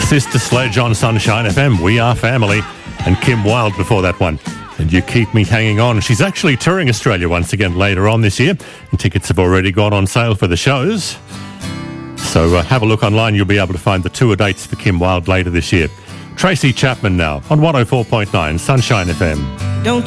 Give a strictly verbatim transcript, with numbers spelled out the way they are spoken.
Sister Sledge on Sunshine F M. We are family. And Kim Wilde before that one. And You Keep Me Hanging On. She's actually touring Australia once again later on this year. And tickets have already gone on sale for the shows. So uh, have a look online. You'll be able to find the tour dates for Kim Wilde later this year. Tracy Chapman now on one oh four point nine Sunshine F M.